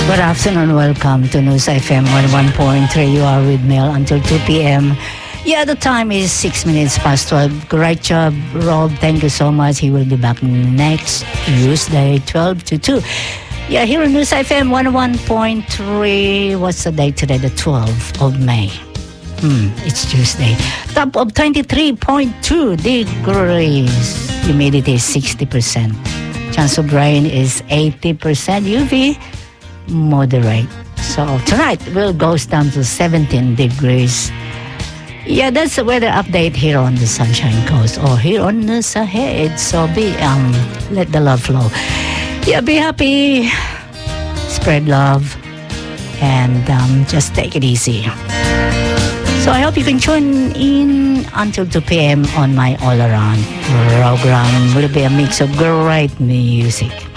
Good afternoon, welcome to News FM 101.3. You are with Mel until 2 p.m. Yeah, the time is 6 minutes past 12. Great job, Rob. Thank you so much. He will be back next Tuesday, 12 to 2. Yeah, here on News FM 101.3. What's the date today? The 12th of May. It's Tuesday. Top of 23.2 degrees. Humidity is 60%. Chance of rain is 80%. UV, moderate. So tonight will goes down to 17 degrees. Yeah, that's the weather update here on the Sunshine Coast or here on News Ahead. So let the love flow. Yeah, be happy, spread love, and just take it easy. So I hope you can tune in until 2 p.m. on my all-around program. Will be a mix of great music.